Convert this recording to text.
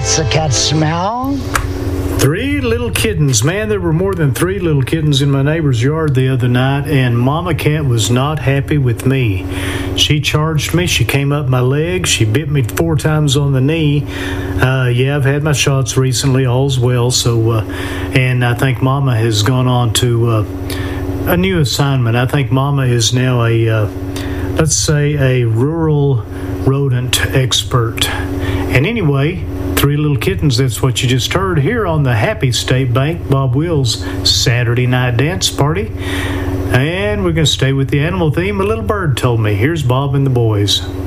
What's the cat smell? Three little kittens. Man, there were more than three little kittens in my neighbor's yard the other night, and Mama Cat was not happy with me. She charged me. She came up my leg. She bit me 4 times on the knee. Yeah, I've had my shots recently. All's well. And I think Mama has gone on to a new assignment. I think Mama is now let's say, a rural rodent expert. And anyway, 3 little kittens, that's what you just heard here on the Happy State Bank Bob Wills Saturday night dance party. And we're going to stay with the animal theme. A little bird told me. Here's Bob and the boys.